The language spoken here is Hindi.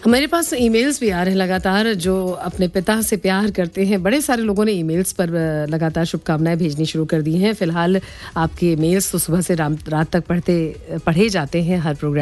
हमारे पास ईमेल्स भी आ रहे हैं लगातार, जो अपने पिता से प्यार करते हैं। बड़े सारे लोगों ने ईमेल्स पर लगातार शुभकामनाएं भेजनी शुरू कर दी हैं। फिलहाल आपके मेल्स तो सुबह से रात तक पढ़े जाते हैं हर प्रोग्राम